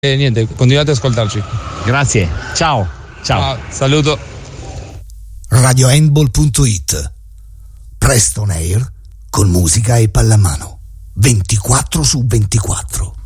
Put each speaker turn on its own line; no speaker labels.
E niente, continuate ad ascoltarci.
Grazie, ciao.
Saluto.
RadioHandball.it. Presto on air con musica e pallamano 24/24.